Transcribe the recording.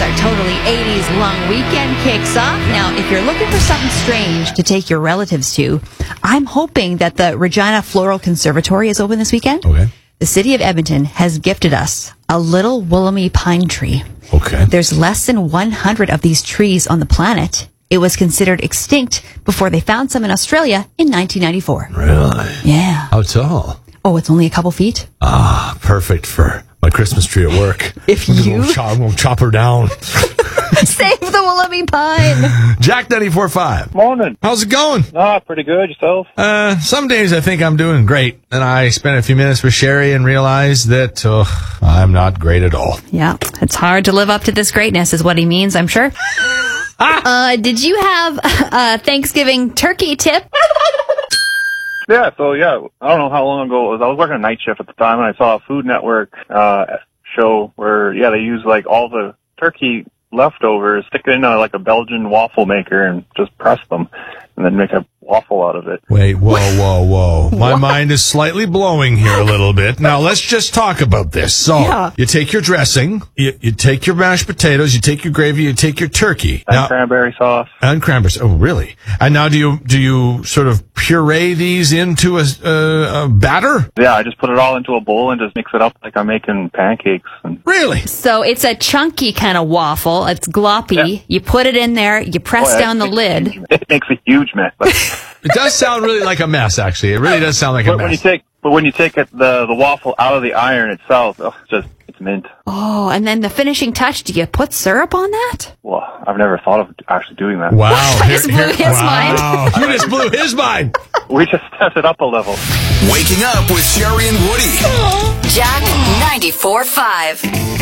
as our totally 80s long weekend kicks off. Now, if you're looking for something strange to take your relatives to, I'm hoping that the Regina Floral Conservatory is open this weekend. Okay. The city of Edmonton has gifted us a little Wollemi pine tree. Okay. There's less than 100 of these trees on the planet. It was considered extinct before they found some in Australia in 1994. Really? Yeah. How tall? Oh, it's only a couple feet. Ah, perfect for my Christmas tree at work. If I'm you gonna chop her down. save the Wollemi pine. Jack 94.5. Morning. How's it going? Pretty good. Yourself? Some days I think I'm doing great. And I spent a few minutes with Sherry and realized that I'm not great at all. Yeah, it's hard to live up to this greatness is what he means, I'm sure. Did you have a Thanksgiving turkey tip? Yeah, I don't know how long ago it was. I was working a night shift at the time, and I saw a Food Network show where, they use, like, all the turkey leftovers, stick it in like a Belgian waffle maker, and just press them, and then make a waffle out of it. Wait, whoa. My mind is slightly blowing here a little bit. Now, let's just talk about this. So, You take your dressing, you take your mashed potatoes, you take your gravy, you take your turkey. And cranberry sauce. And cranberry. Oh, really? And now do you sort of puree these into a batter? Yeah, I just put it all into a bowl and just mix it up like I'm making pancakes. Really? So it's a chunky kind of waffle. It's gloppy. Yeah. You put it in there, you press down the lid. It makes a huge mess. It does sound really like a mess, actually. It really does sound like a mess. When you take the waffle out of the iron itself, it's mint. Oh, and then the finishing touch, do you put syrup on that? Well, I've never thought of actually doing that. Wow. I just blew his mind. You just blew his mind. We just stepped it up a level. Waking up with Sherry and Woody. Jack 94.5.